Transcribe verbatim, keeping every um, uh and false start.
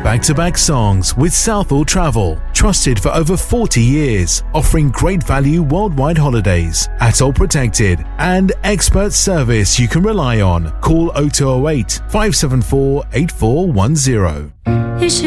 Back-to-back songs with Southall Travel. Trusted for over forty years. Offering great value worldwide holidays. ATOL protected. And expert service you can rely on. Call oh two oh eight, five seven four, eight four one zero.